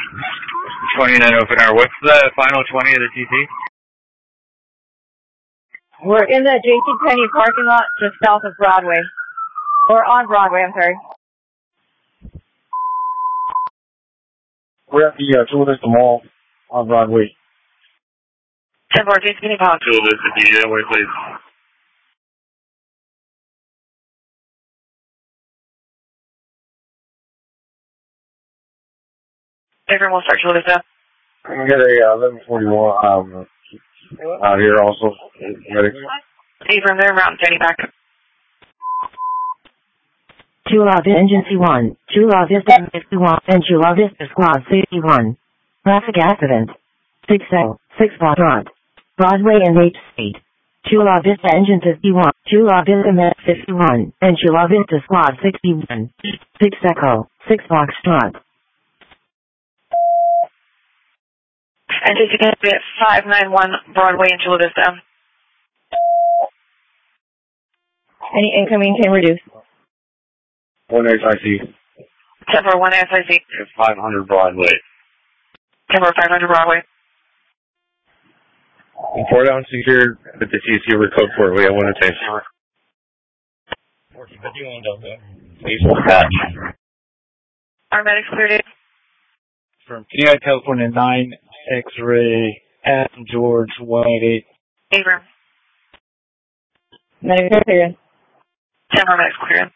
29 open hour. What's the final 20 of the TC? We're in the JCPenney parking lot just south of Broadway. Or on Broadway, I'm sorry. We're at the Chula Vista Mall on Broadway. 10-4, JCPenney Park. Chula Vista, DJ, wait please. Everyone will start Chula Vista. I'm going to get a 1141 out here also. Ready? Abram, they're around getting back. Chula Vista Engine C1, Chula Vista 61, and Chula Vista Squad 61. Traffic accident. 6L, 6 block front. Broadway and H Street. Chula Vista Engine 51, Chula Vista Met 51, and Chula Vista Squad 61. 6 Echo, 6 Fox Strut. And JCPenney at 591 Broadway and Chula Vista. Any incoming can reduce. 1 SIC. 10-4, 1 SIC. 500 Broadway. 10-4, 500 Broadway. 4 down secured with the TC over code 4. We have one attention. 1451 Delta. Baseball patch. Our medics cleared it. From Kenai, California 9, X-ray, Adam George 188. Abram. Medics are cleared. 10-4, medics cleared.